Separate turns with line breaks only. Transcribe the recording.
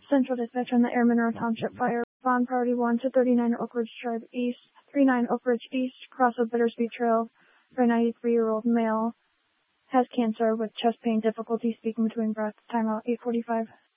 Central Dispatch on the Air Monroe Township Fire. Respond Priority 1 to 39 Oak Ridge Drive East, 39 Oak Ridge East, cross of Bittersweet Trail, for a 93-year-old male. Has cancer with chest pain, difficulty speaking between breaths. Timeout 8:45.